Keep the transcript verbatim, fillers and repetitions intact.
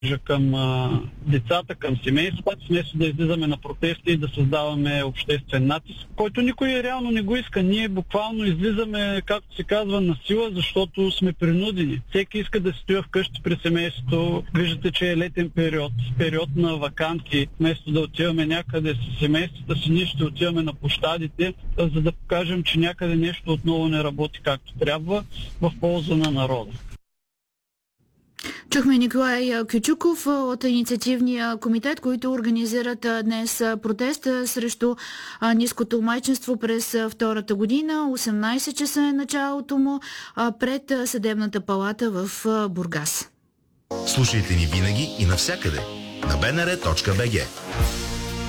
към а, децата, към семействата, вместо да излизаме на протести и да създаваме обществен натиск, който никой реално не го иска. Ние буквално излизаме, както се казва, на сила, защото сме принудени. Всеки иска да стоя вкъщи при семейството. Виждате, че е летен период, период на ваканции. Вместо да отиваме някъде с семействата си, ние ще отиваме на площадите, за да покажем, че някъде нещо отново не работи както трябва в полза на народа. Чухме Николай Кючуков от инициативния комитет, които организират днес протеста срещу ниското майчинство през втората година. осемнайсет часа е началото му пред Съдебната палата в Бургас. Слушайте ни винаги и навсякъде на б н р точка б г.